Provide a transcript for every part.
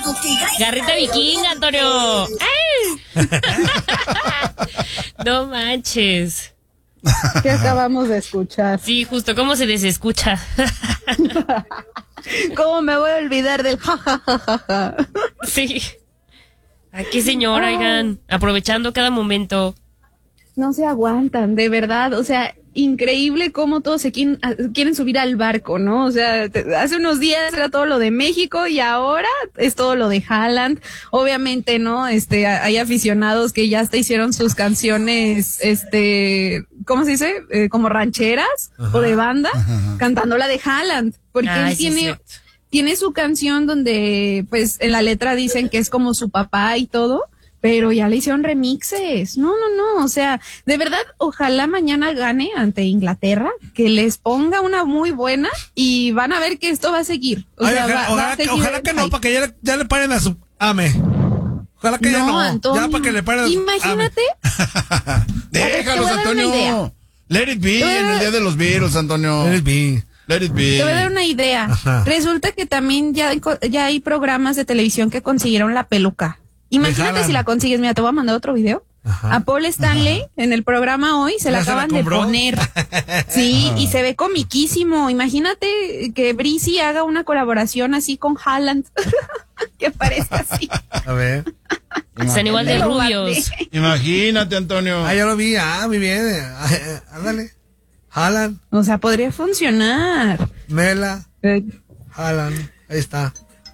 Garrita vikinga, Antonio. ¡Ay! No manches. ¿Qué acabamos de escuchar? Sí, justo, ¿cómo se desescucha? ¿Cómo me voy a olvidar del jajajaja? Sí. Aquí, señora, oigan, aprovechando cada momento. No se aguantan, de verdad, o sea, increíble cómo todos se quieren subir al barco, ¿no? O sea, hace unos días era todo lo de México y ahora es todo lo de Haaland. Obviamente, ¿no? Hay aficionados que ya hasta hicieron sus canciones, ¿cómo se dice? Como rancheras o de banda, cantando la de Haaland, porque él tiene su canción donde, pues, en la letra dicen que es como su papá y todo. Pero ya le hicieron remixes. No, o sea, de verdad, ojalá mañana gane ante Inglaterra, que les ponga una muy buena y van a ver que esto va a seguir. Ojalá que no, para que ya le paren a su ame. Ojalá que ya no, Antonio, ya para que le paren a su imagínate. Déjalos, Antonio. Let it be en el día de los virus, Antonio. Let it be. Let it be. Te voy a dar una idea. Ajá. Resulta que también ya hay programas de televisión que consiguieron la peluca. Imagínate si la consigues. Mira, te voy a mandar otro video. Ajá. A Paul Stanley en el programa hoy se la acaban de poner. Sí, y se ve comiquísimo. Imagínate que Breezy haga una colaboración así con Haaland. Que parezca así. A ver. Están igual de rubios. Imagínate, Antonio. Ya lo vi. Muy bien. Ándale. Haaland, O sea, podría funcionar. Mela, Haaland. Ahí está.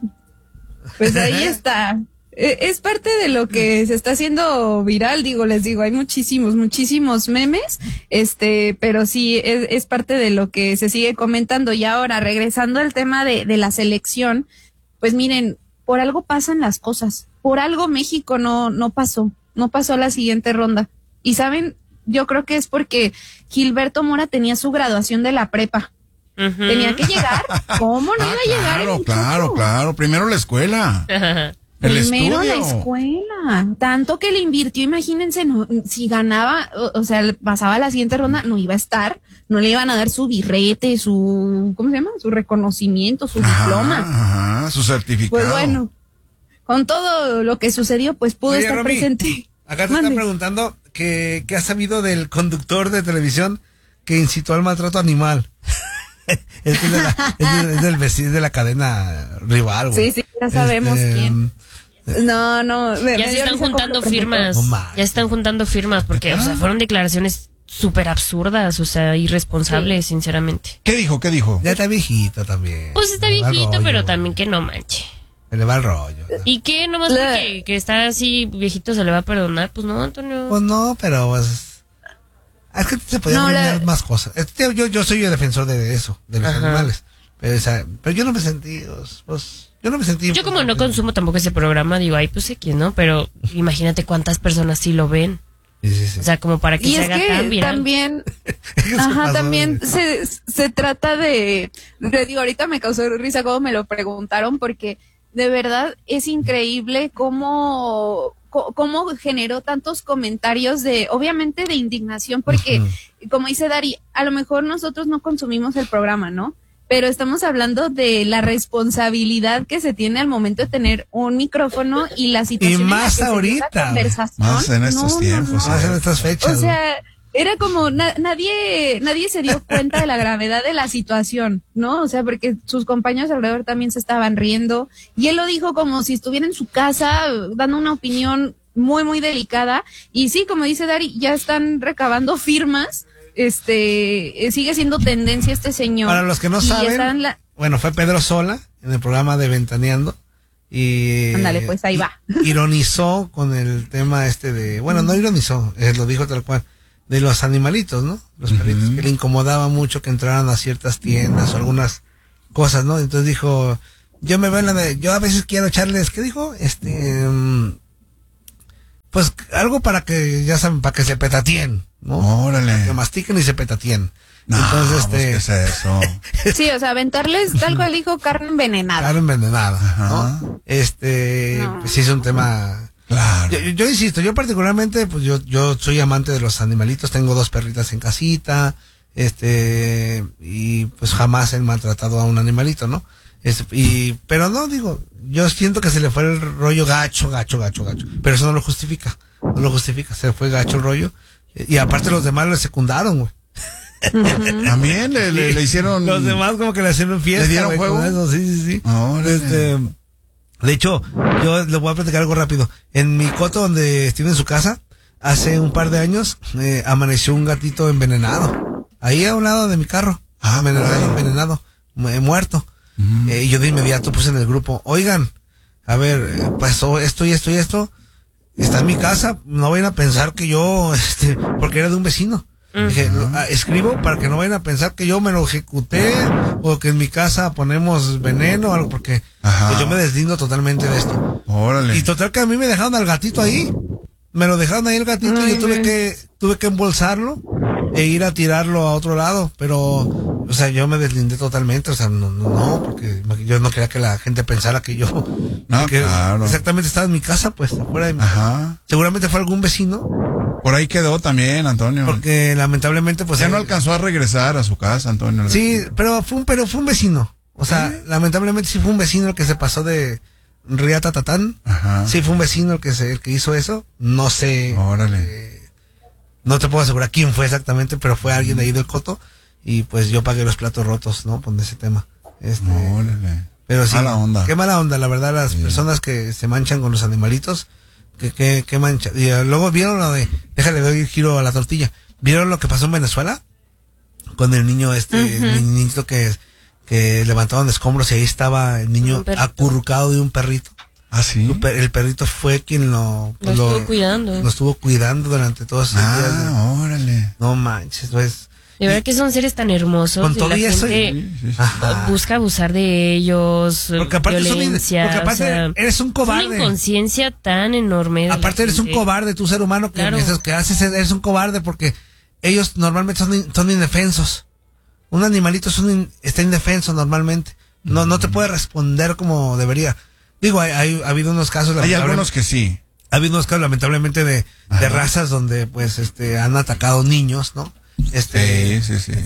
Pues ahí está. Es parte de lo que se está haciendo viral, les digo, hay muchísimos memes, pero sí, es parte de lo que se sigue comentando. Y ahora, regresando al tema de la selección, pues miren, por algo pasan las cosas, por algo México no pasó a la siguiente ronda. Y saben, yo creo que es porque Gilberto Mora tenía su graduación de la prepa. Tenía que llegar. ¿Cómo no iba a llegar? Claro. Primero la escuela. Primero la escuela, tanto que le invirtió, imagínense, si ganaba, o sea, pasaba a la siguiente ronda, no iba a estar, no le iban a dar su birrete, ¿cómo se llama? Su reconocimiento, su diploma. Su certificado. Pues bueno, con todo lo que sucedió, pues pudo estar Romy, presente. Acá te están preguntando ¿qué has sabido del conductor de televisión que incitó al maltrato animal? Es del vecino de la cadena rival, güey. Sí, ya sabemos quién. No. Ya se están juntando firmas. Ya están juntando firmas porque, o sea, fueron declaraciones súper absurdas, o sea, irresponsables, sinceramente. ¿Qué dijo? Ya está viejito también. Pues está viejito, pero también que no manche. Se le va el rollo. ¿Y qué? Nomás porque que está así viejito se le va a perdonar. Pues no, Antonio. Pues no, pero pues... Es que se podían poner más cosas. Yo soy el defensor de eso, de los animales. Pero yo no me sentí, Yo como no consumo tampoco ese programa, digo, ay, pues X, ¿no? Pero imagínate cuántas personas sí lo ven. Sí. O sea, como para que se haga tan viral. También, también se trata digo, ahorita me causó risa como me lo preguntaron, porque de verdad es increíble cómo generó tantos comentarios obviamente de indignación, porque como dice Dari, a lo mejor nosotros no consumimos el programa, ¿no? Pero estamos hablando de la responsabilidad que se tiene al momento de tener un micrófono y la situación y más en la que ahorita, se da la conversación. Más en estos tiempos. Más en estas fechas. O sea, era como nadie se dio cuenta de la gravedad de la situación, ¿no? O sea, porque sus compañeros alrededor también se estaban riendo y él lo dijo como si estuviera en su casa dando una opinión muy, muy delicada. Y sí, como dice Dari, ya están recabando firmas. Sigue siendo tendencia este señor. Para los que no saben, bueno, fue Pedro Sola en el programa de Ventaneando y ándale, pues ahí va. Ironizó con el tema bueno, no ironizó, lo dijo tal cual, de los animalitos, ¿no? Los perritos, que le incomodaba mucho que entraran a ciertas tiendas o algunas cosas, ¿no? Entonces dijo, yo a veces quiero echarles, ¿qué dijo? Pues algo para que, ya saben, para que se petatíen, ¿no? Órale. Para que mastiquen y se petatíen. No, entonces, ¿qué es eso? Sí, o sea, aventarles tal cual dijo carne envenenada. Carne envenenada, ¿no? Pues sí es un tema. Claro. Yo insisto, yo particularmente, pues yo soy amante de los animalitos, tengo 2 perritas en casita, y pues jamás he maltratado a un animalito, ¿no? Pero no, digo, yo siento que se le fue el rollo gacho, pero eso no lo justifica, se fue gacho el rollo, y aparte los demás le secundaron, güey. También le hicieron. Los demás como que le hicieron fiesta. ¿Le dieron juego? Eso, sí. Oh, de hecho, yo les voy a platicar algo rápido. En mi coto donde estuve en su casa, hace un par de años, amaneció un gatito envenenado. Ahí a un lado de mi carro. Envenenado, muerto. Y yo de inmediato puse en el grupo, oigan, a ver, pasó esto y esto y esto. Está en mi casa, no vayan a pensar que yo, porque era de un vecino. Dije, escribo para que no vayan a pensar que yo me lo ejecuté o que en mi casa ponemos veneno o algo, porque pues yo me deslindo totalmente de esto. Órale. Y total que a mí me dejaron al gatito ahí. Me lo dejaron ahí el gatito y yo tuve que embolsarlo e ir a tirarlo a otro lado, pero, o sea, yo me deslindé totalmente, o sea, no, porque yo no quería que la gente pensara que yo, claro. Exactamente estaba en mi casa, pues, afuera de mi casa. Seguramente fue algún vecino. Por ahí quedó también, Antonio. Porque lamentablemente, pues. Ya no alcanzó a regresar a su casa, Antonio. Sí, pero fue un vecino. O sea, lamentablemente sí fue un vecino el que se pasó de Riata Tatán. Sí fue un vecino el que hizo eso. No sé. Órale. No te puedo asegurar quién fue exactamente, pero fue alguien de ahí del coto. Y pues yo pagué los platos rotos, ¿no? Con ese tema. Órale. Pero sí. Mala onda. Qué mala onda, la verdad, las personas que se manchan con los animalitos. Que mancha. Y luego vieron lo de, déjale doy giro a la tortilla. ¿Vieron lo que pasó en Venezuela? Con el niño el niñito que levantaron de escombros y ahí estaba el niño acurrucado de un perrito. Ah, sí. El perrito fue quien lo estuvo cuidando. Lo estuvo cuidando durante todos esos días. Órale. No manches, pues. De verdad que son seres tan hermosos. Con todo y la eso. gente busca abusar de ellos. Porque aparte violencia. porque aparte eres un cobarde. Una inconsciencia tan enorme. Aparte eres un cobarde, tú ser humano que eres un cobarde porque ellos normalmente son indefensos. Un animalito está indefenso normalmente. No te puede responder como debería. Digo, ha habido unos casos. Hay algunos que sí. Ha habido unos casos lamentablemente de razas donde pues han atacado niños, ¿no? Sí.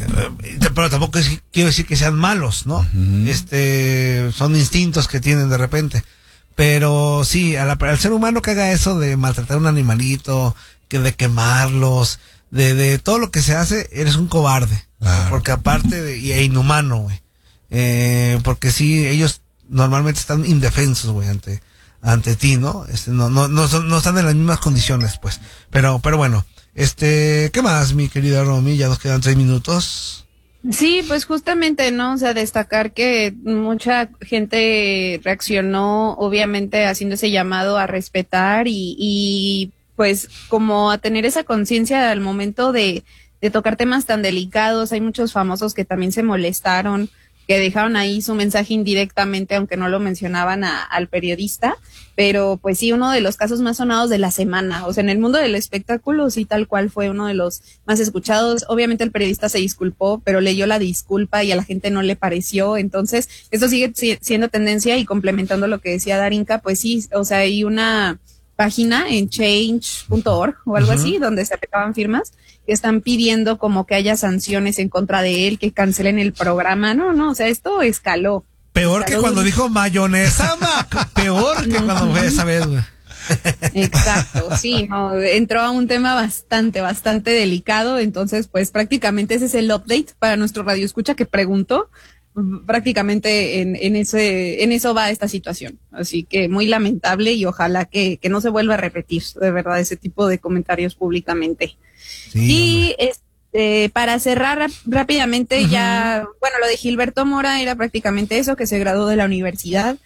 Pero tampoco quiero decir que sean malos, ¿no? Son instintos que tienen de repente. Pero sí, al ser humano que haga eso de maltratar a un animalito, de quemarlos, de todo lo que se hace, eres un cobarde. Claro. Porque aparte inhumano, güey. Porque sí, ellos normalmente están indefensos, güey, ante ti, ¿no? No están en las mismas condiciones, pues. Pero bueno. ¿Qué más, mi querida Romy? Ya nos quedan 3 minutos. Sí, pues justamente, ¿no? O sea, destacar que mucha gente reaccionó, obviamente, haciendo ese llamado a respetar y pues como a tener esa conciencia al momento de tocar temas tan delicados. Hay muchos famosos que también se molestaron, que dejaron ahí su mensaje indirectamente, aunque no lo mencionaban al periodista, pero pues sí, uno de los casos más sonados de la semana, o sea, en el mundo del espectáculo sí, tal cual fue uno de los más escuchados. Obviamente el periodista se disculpó, pero leyó la disculpa y a la gente no le pareció, entonces esto sigue siendo tendencia. Y complementando lo que decía Darinka, pues sí, o sea, hay una página en change.org o algo así, donde se recaban firmas que están pidiendo como que haya sanciones en contra de él, que cancelen el programa. No, o sea, esto escaló. Peor que cuando dijo mayonesa, peor que cuando fue esa vez, güey. Exacto, sí, no, entró a un tema bastante delicado, entonces pues prácticamente ese es el update para nuestro radio escucha que preguntó. Prácticamente en eso va esta situación, así que muy lamentable y ojalá que no se vuelva a repetir de verdad ese tipo de comentarios públicamente. Sí, y para cerrar rápidamente, ya, bueno, lo de Gilberto Mora era prácticamente eso, que se graduó de la universidad,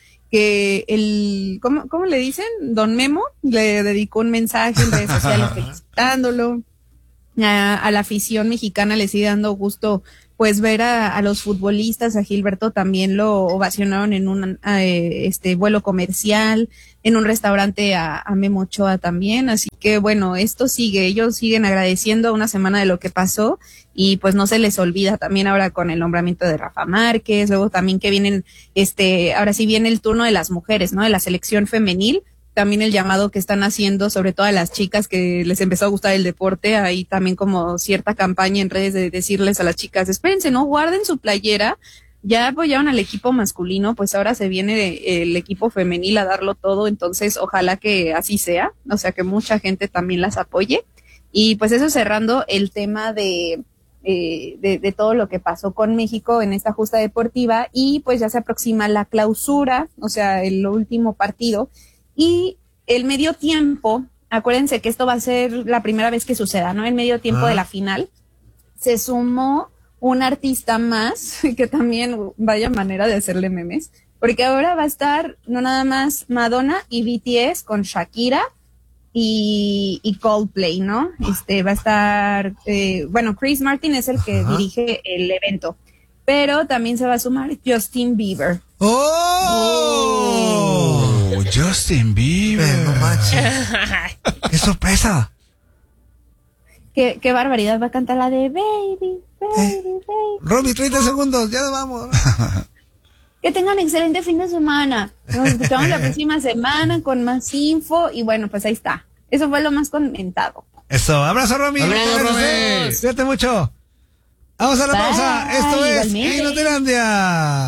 que ¿cómo le dicen? Don Memo le dedicó un mensaje en redes sociales felicitándolo. A la afición mexicana le sigue dando gusto pues ver a los futbolistas. A Gilberto también lo ovacionaron en un vuelo comercial, en un restaurante a Memo Ochoa también, así que bueno, esto sigue, ellos siguen agradeciendo a una semana de lo que pasó y pues no se les olvida también ahora con el nombramiento de Rafa Márquez, luego también que vienen, ahora sí viene el turno de las mujeres, ¿no? De la selección femenil. También el llamado que están haciendo, sobre todo a las chicas que les empezó a gustar el deporte, hay también como cierta campaña en redes de decirles a las chicas, espérense, no guarden su playera, ya apoyaron al equipo masculino, pues ahora se viene el equipo femenil a darlo todo, entonces ojalá que así sea, o sea, que mucha gente también las apoye. Y pues eso cerrando el tema de todo lo que pasó con México en esta justa deportiva, y pues ya se aproxima la clausura, o sea, el último partido, y el medio tiempo, acuérdense que esto va a ser la primera vez que suceda, ¿no? El medio tiempo de la final, se sumó un artista más, que también vaya manera de hacerle memes, porque ahora va a estar no nada más Madonna y BTS con Shakira y Coldplay, ¿no? Va a estar, bueno, Chris Martin es el que dirige el evento, pero también se va a sumar Justin Bieber. ¡Oh! Justin Bieber. No manches. ¡Qué sorpresa! Qué barbaridad, va a cantar la de Baby, Baby. Romy, 30 segundos, ya nos vamos. Que tengan un excelente fin de semana. Nos escuchamos la próxima semana con más info y bueno, pues ahí está. Eso fue lo más comentado. Eso, abrazo, Romy. Saludos, Romy. Cuídate mucho. Vamos a la pausa. Esto es igualmente. Inutilandia.